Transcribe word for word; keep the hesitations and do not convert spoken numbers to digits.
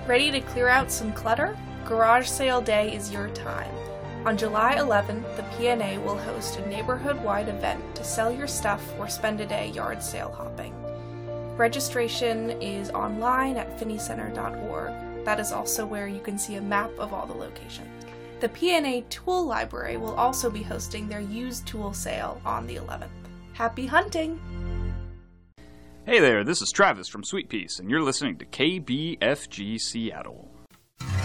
Ready to clear out some clutter? Garage Sale Day is your time. On July eleventh, the P N A will host a neighborhood-wide event to sell your stuff or spend a day yard sale hopping. Registration is online at finney center dot org. That is also where you can see a map of all the locations. The P N A Tool Library will also be hosting their used tool sale on the eleventh. Happy hunting! Hey there, this is Travis from Sweet Peace, and you're listening to K B F G Seattle.